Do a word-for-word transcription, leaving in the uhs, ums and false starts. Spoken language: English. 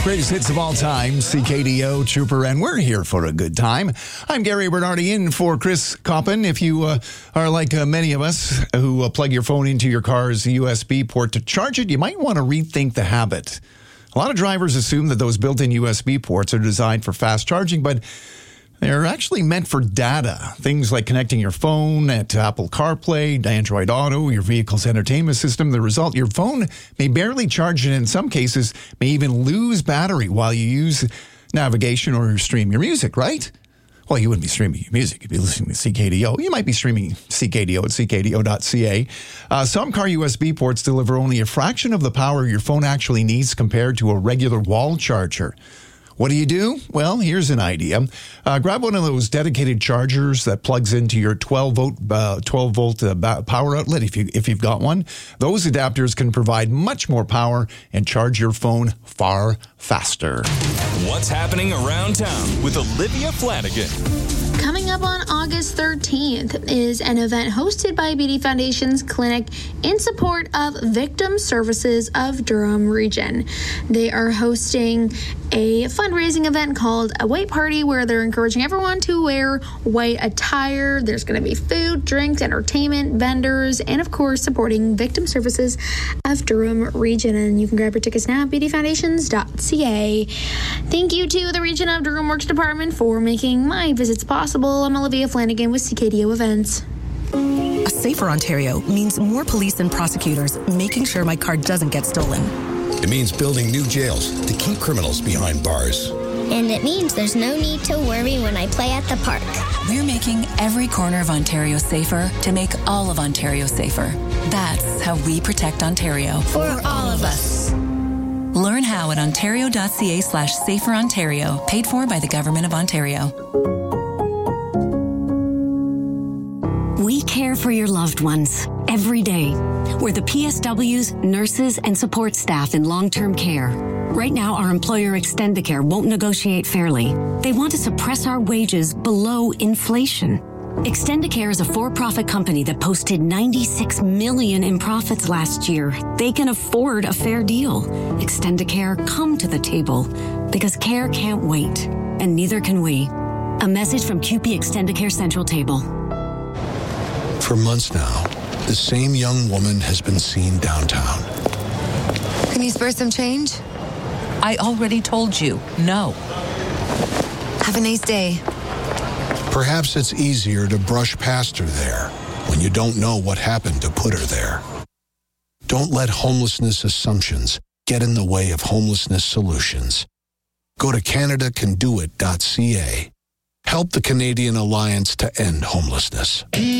Greatest hits of all time, C K D O, Trooper, and we're here for a good time. I'm Gary Bernardi in for Chris Coppin. If you uh, are like uh, many of us who uh, plug your phone into your car's U S B port to charge it, you might want to rethink the habit. A lot of drivers assume that those built-in U S B ports are designed for fast charging, but they're actually meant for data. Things like connecting your phone to Apple CarPlay, Android Auto, your vehicle's entertainment system. The result, your phone may barely charge and in some cases may even lose battery while you use navigation or stream your music, right? Well, you wouldn't be streaming your music. You'd be listening to C K D O. You might be streaming C K D O at C K D O dot C A. Uh, some car U S B ports deliver only a fraction of the power your phone actually needs compared to a regular wall charger. What do you do? Well, here's an idea. Uh, grab one of those dedicated chargers that plugs into your twelve volt uh, twelve volt uh, power outlet if you if you've got one. Those adapters can provide much more power and charge your phone far faster. What's happening around town with Olivia Flanagan? Coming up on August thirteenth is an event hosted by B D Foundation's clinic in support of Victim Services of Durham Region. They are hosting a fundraising event called a White Party where they're encouraging everyone to wear white attire. There's going to be food, drinks, entertainment, vendors, and of course supporting Victim Services of Durham Region. And you can grab your tickets now at b d foundations dot c a. Thank you to the Region of Durham Works Department for making my visits possible. I'm Olivia Flanagan with C K D O Events. A safer Ontario means more police and prosecutors making sure my car doesn't get stolen. It means building new jails to keep criminals behind bars. And it means there's no need to worry when I play at the park. We're making every corner of Ontario safer to make all of Ontario safer. That's how we protect Ontario. For all of us. Learn how at ontario dot c a slash safer Ontario, paid for by the Government of Ontario. We care for your loved ones every day. We're the P S Ws, nurses, and support staff in long-term care. Right now, our employer Extendicare won't negotiate fairly. They want to suppress our wages below inflation. Extendicare is a for-profit company that posted ninety-six million dollars in profits last year. They can afford a fair deal. Extendicare, come to the table because care can't wait, and neither can we. A message from C U P E Extendicare Central Table. For months now, the same young woman has been seen downtown. Can you spare some change? I already told you, no. Have a nice day. Perhaps it's easier to brush past her there when you don't know what happened to put her there. Don't let homelessness assumptions get in the way of homelessness solutions. Go to canada can do it dot c a. Help the Canadian Alliance to End Homelessness.